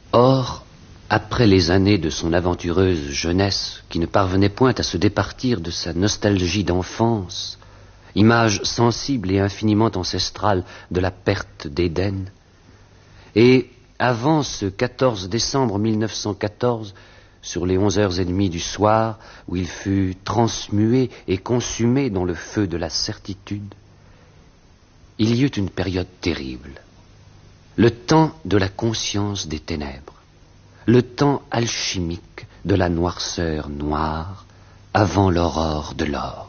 Or, après les années de son aventureuse jeunesse, qui ne parvenait point à se départir de sa nostalgie d'enfance, image sensible et infiniment ancestrale de la perte d'Éden, et avant ce 14 décembre 1914, sur les 11h30 du soir, où il fut transmué et consumé dans le feu de la certitude, il y eut une période terrible, le temps de la conscience des ténèbres, le temps alchimique de la noirceur noire avant l'aurore de l'or.